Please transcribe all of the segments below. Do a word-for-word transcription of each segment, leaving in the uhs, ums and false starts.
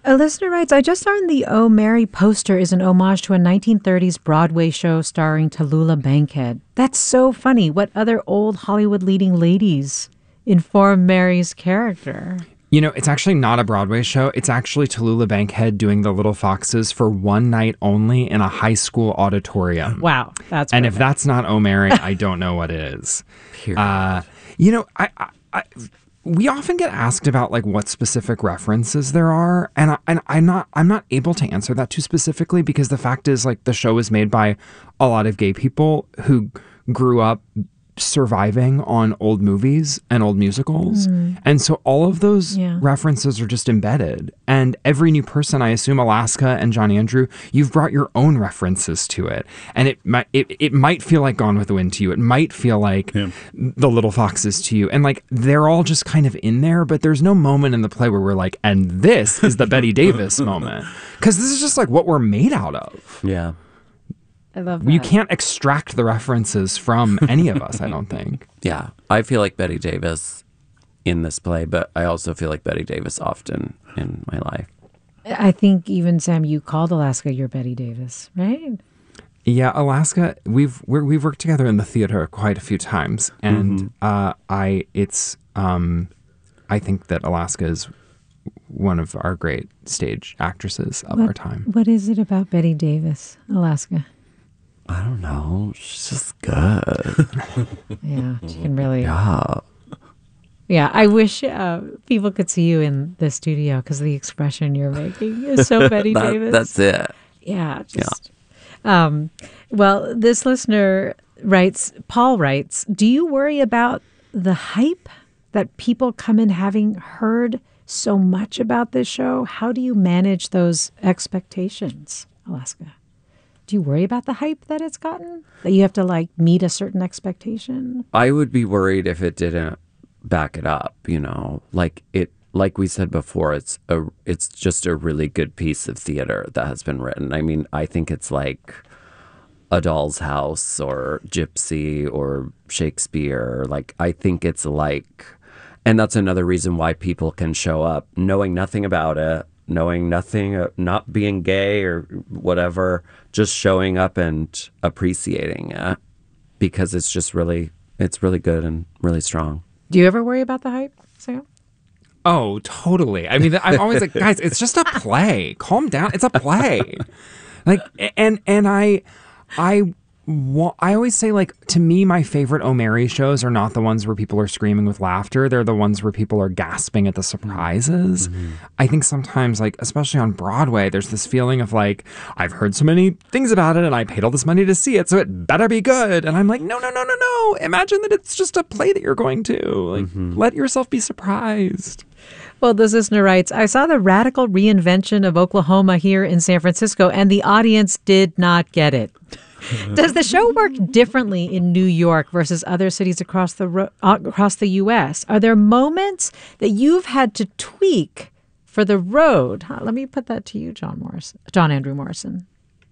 A listener writes, I just learned the Oh Mary poster is an homage to a nineteen thirties Broadway show starring Tallulah Bankhead. That's so funny. What other old Hollywood leading ladies inform Mary's character? You know, it's actually not a Broadway show. It's actually Tallulah Bankhead doing The Little Foxes for one night only in a high school auditorium. Wow. That's And perfect. if that's not Oh Mary, I don't know what is. Uh, you know, I, I, I we often get asked about like what specific references there are, and I, and I'm not I'm not able to answer that too specifically because the fact is like the show is made by a lot of gay people who grew up surviving on old movies and old musicals. Mm. And so all of those yeah. references are just embedded. And every new person, I assume Alaska and John Andrew, you've brought your own references to it. And it might it, it might feel like Gone with the Wind to you. It might feel like yeah. The Little Foxes to you. And like they're all just kind of in there, but there's no moment in the play where we're like, and this is the Bette Davis moment. Because this is just like what we're made out of. Yeah. I love that. You can't extract the references from any of us, I don't think. Yeah. I feel like Bette Davis in this play, but I also feel like Bette Davis often in my life. I think even, Sam, you called Alaska your Bette Davis, right? Yeah, Alaska, we've we're, we've worked together in the theater quite a few times. And mm-hmm. uh, I it's um, I think that Alaska is one of our great stage actresses of what, our time. What is it about Bette Davis, Alaska? I don't know. She's just good. Yeah, she can really. Yeah. Yeah, I wish uh, people could see you in the studio because the expression you're making is so Bette that, Davis. That's it. Yeah. Just, yeah. Um, well, this listener writes, Paul writes, do you worry about the hype that people come in having heard so much about this show? How do you manage those expectations, Alaska? Do you worry about the hype that it's gotten? That you have to like meet a certain expectation? I would be worried if it didn't back it up, you know. Like it like we said before, it's a it's just a really good piece of theater that has been written. I mean, I think it's like A Doll's House or Gypsy or Shakespeare. Like I think it's like, and that's another reason why people can show up knowing nothing about it, knowing nothing, uh, not being gay or whatever, just showing up and appreciating it because it's just really, it's really good and really strong. Do you ever worry about the hype, Sam? Oh, totally. I mean, I'm always like, guys, it's just a play. Calm down. It's a play. Like, and and I, I. Well, I always say, like, to me, my favorite Oh Mary shows are not the ones where people are screaming with laughter. They're the ones where people are gasping at the surprises. Mm-hmm. I think sometimes, like, especially on Broadway, there's this feeling of, like, I've heard so many things about it and I paid all this money to see it, so it better be good. And I'm like, no, no, no, no, no. Imagine that it's just a play that you're going to. Like, mm-hmm. let yourself be surprised. Well, this listener writes, I saw the radical reinvention of Oklahoma here in San Francisco, and the audience did not get it. Does the show work differently in New York versus other cities across the ro- across the U S? Are there moments that you've had to tweak for the road? Huh, let me put that to you, John Morrison, John Andrew Morrison.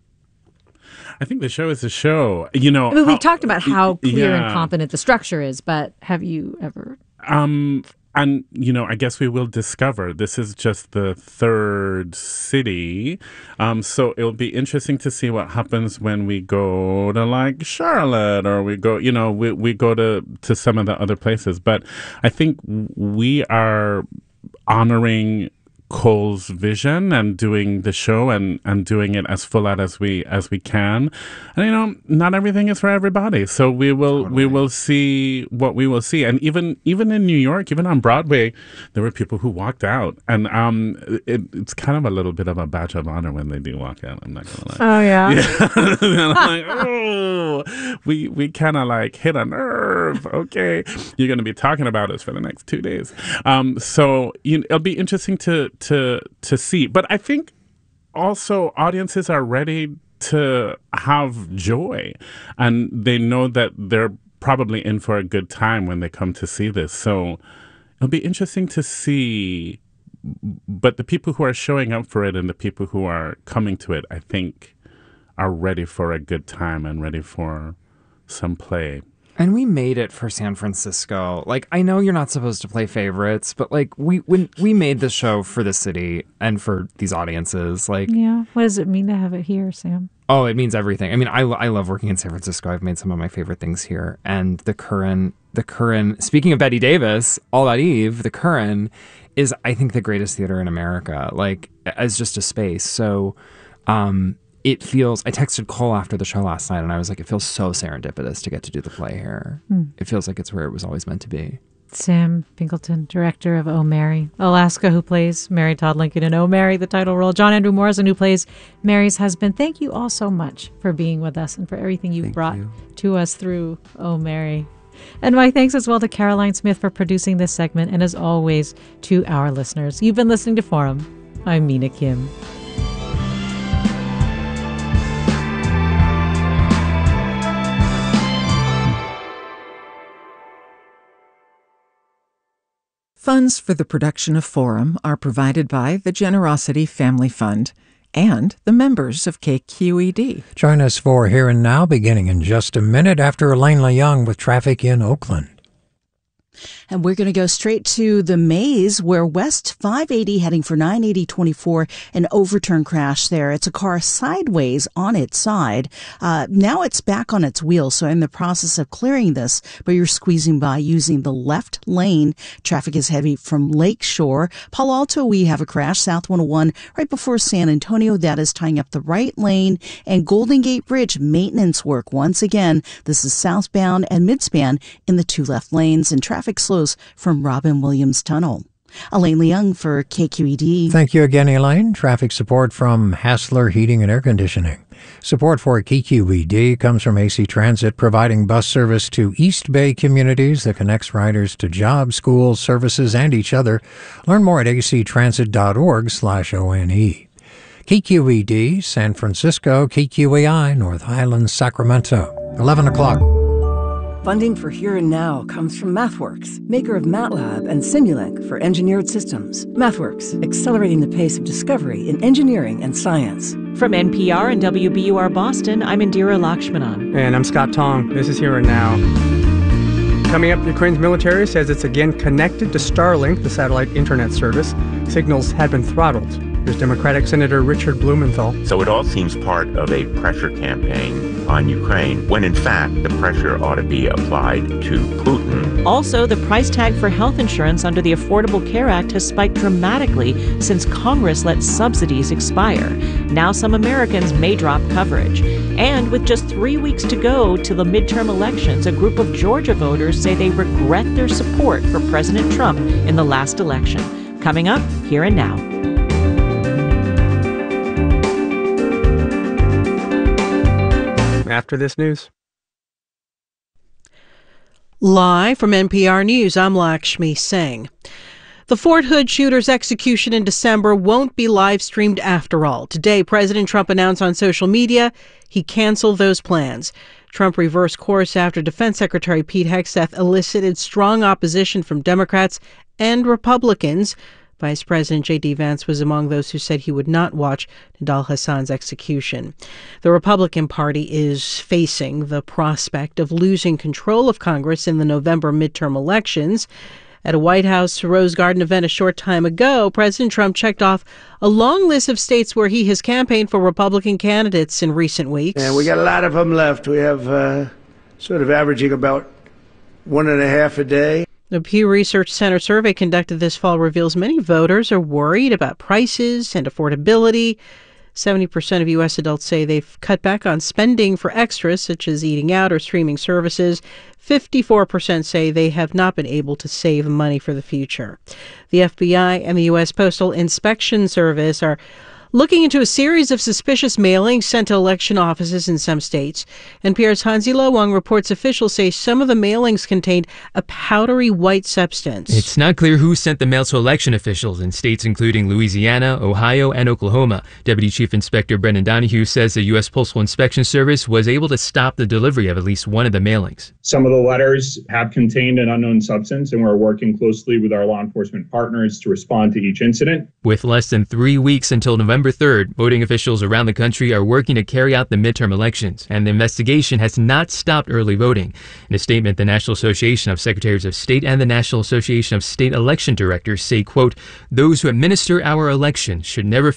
I think the show is a show. You know, I mean, how, we've talked about how clear yeah. and competent the structure is, but have you ever? Um. And, you know, I guess we will discover this is just the third city. Um, so it'll be interesting to see what happens when we go to like Charlotte or we go, you know, we, we go to, to some of the other places. But I think we are honoring Cole's vision and doing the show and, and doing it as full out as we as we can. And you know, not everything is for everybody. So we will totally. we will see what we will see. And even even in New York, even on Broadway, there were people who walked out. And um it, it's kind of a little bit of a badge of honor when they do walk out, I'm not gonna lie. Oh yeah. yeah. And I'm like, oh we we kinda like hit a nerve. Okay. You're gonna be talking about us for the next two days. Um so you know, it'll be interesting to to to see. But I think also audiences are ready to have joy and they know that they're probably in for a good time when they come to see this. So it'll be interesting to see. But the people who are showing up for it and the people who are coming to it, I think, are ready for a good time and ready for some play. And we made it for San Francisco. Like, I know you're not supposed to play favorites, but like we when we made the show for the city and for these audiences. Like, yeah. What does it mean to have it here, Sam? Oh, it means everything. I mean, I, I love working in San Francisco. I've made some of my favorite things here. And the Curran, the Curran, speaking of Betty Davis, All About Eve, the Curran is, I think, the greatest theater in America, like, as just a space. So um, it feels, I texted Cole after the show last night and I was like, it feels so serendipitous to get to do the play here. Hmm. It feels like it's where it was always meant to be. Sam Pinkleton, director of Oh, Mary. Alaska, who plays Mary Todd Lincoln in Oh, Mary, the title role. John Andrew Morrison, who plays Mary's husband. Thank you all so much for being with us and for everything you've Thank brought you. to us through Oh, Mary. And my thanks as well to Caroline Smith for producing this segment, and as always, to our listeners. You've been listening to Forum. I'm Mina Kim. Funds for the production of Forum are provided by the Generosity Family Fund and the members of K Q E D. Join us for Here and Now, beginning in just a minute after Elaine LeYoung with traffic in Oakland. And we're going to go straight to the maze where West five eighty heading for nine eighty twenty-four, an overturn crash there. It's a car sideways on its side. Uh, now it's back on its wheels. So in the process of clearing this, but you're squeezing by using the left lane. Traffic is heavy from Lakeshore. Palo Alto, we have a crash. South one oh one right before San Antonio. That is tying up the right lane. And Golden Gate Bridge maintenance work. Once again, this is southbound and midspan in the two left lanes, and traffic slows from Robin Williams Tunnel. Elaine LeYoung for K Q E D. Thank you again, Elaine. Traffic support from Hassler Heating and Air Conditioning. Support for K Q E D comes from A C Transit, providing bus service to East Bay communities that connects riders to jobs, schools, services, and each other. Learn more at actransit.org slash ONE. K Q E D, San Francisco, K Q A I, North Highlands, Sacramento. eleven o'clock. Funding for Here and Now comes from MathWorks, maker of MATLAB and Simulink for engineered systems. MathWorks, accelerating the pace of discovery in engineering and science. From N P R and W B U R Boston, I'm Indira Lakshmanan. And I'm Scott Tong. This is Here and Now. Coming up, Ukraine's military says it's again connected to Starlink, the satellite internet service. Signals had been throttled. Here's Democratic Senator Richard Blumenthal. So it all seems part of a pressure campaign on Ukraine, when in fact the pressure ought to be applied to Putin. Also, the price tag for health insurance under the Affordable Care Act has spiked dramatically since Congress let subsidies expire. Now some Americans may drop coverage. And with just three weeks to go to the midterm elections, a group of Georgia voters say they regret their support for President Trump in the last election. Coming up, Here and Now. After this news. Live from N P R News, I'm Lakshmi Singh. The Fort Hood shooter's execution in December won't be live streamed after all. Today, President Trump announced on social media he canceled those plans. Trump reversed course after Defense Secretary Pete Hegseth elicited strong opposition from Democrats and Republicans. Vice President J D. Vance was among those who said he would not watch Nidal Hassan's execution. The Republican Party is facing the prospect of losing control of Congress in the November midterm elections. At a White House Rose Garden event a short time ago, President Trump checked off a long list of states where he has campaigned for Republican candidates in recent weeks. And we got a lot of them left. We have uh, sort of averaging about one and a half a day. The Pew Research Center survey conducted this fall reveals many voters are worried about prices and affordability. seventy percent of U S adults say they've cut back on spending for extras, such as eating out or streaming services. fifty-four percent say they have not been able to save money for the future. The F B I and the U S Postal Inspection Service are looking into a series of suspicious mailings sent to election offices in some states. N P R's Hansi Lo-Wang reports officials say some of the mailings contained a powdery white substance. It's not clear who sent the mail to election officials in states including Louisiana, Ohio, and Oklahoma. Deputy Chief Inspector Brendan Donahue says the U S Postal Inspection Service was able to stop the delivery of at least one of the mailings. Some of the letters have contained an unknown substance, and we're working closely with our law enforcement partners to respond to each incident. With less than three weeks until November November third, voting officials around the country are working to carry out the midterm elections, and the investigation has not stopped early voting. In a statement, the National Association of Secretaries of State and the National Association of State Election Directors say, quote, "Those who administer our election should never